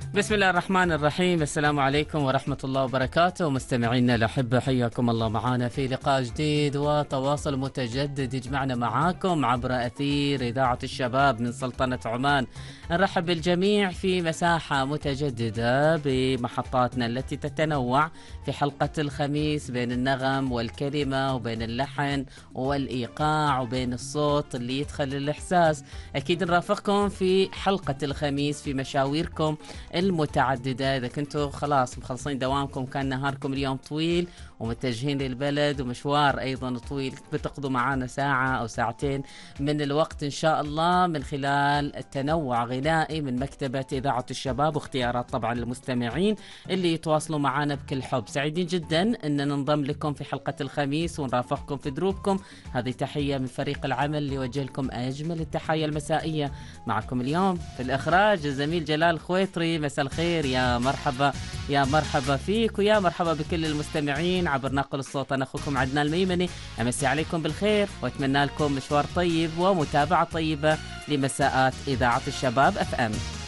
بسم الله الرحمن الرحيم. السلام عليكم ورحمة الله وبركاته. مستمعينا الأحبة، حياكم الله معنا في لقاء جديد وتواصل متجدد يجمعنا معاكم عبر أثير إذاعة الشباب من سلطنة عمان. نرحب بالجميع في مساحة متجددة بمحطاتنا التي تتنوع في حلقة الخميس بين النغم والكلمة وبين اللحن والإيقاع وبين الصوت اللي يدخل الإحساس. أكيد نرافقكم في حلقة الخميس في مشاويركم المتعددة. إذا كنتوا خلاص مخلصين دوامكم، كان نهاركم اليوم طويل ومتجهين للبلد ومشوار أيضا طويل، بتقضوا معنا ساعة أو ساعتين من الوقت إن شاء الله من خلال التنوع غنائي من مكتبة إذاعة الشباب، واختيارات طبعا للمستمعين اللي يتواصلوا معنا بكل حب. سعيدين جدا أن ننضم لكم في حلقة الخميس ونرافقكم في دروبكم. هذه تحية من فريق العمل اللي يوجه لكم أجمل التحية المسائية. معكم اليوم في الإخراج الزميل جلال الخويطري. مساء الخير، يا مرحبا، يا مرحبا فيك ويا مرحبا بكل المستمعين عبر ناقل الصوت. أنا أخوكم عدنان الميمني، أمسي عليكم بالخير وأتمنى لكم مشوار طيب ومتابعة طيبة لمساءات إذاعة الشباب FM.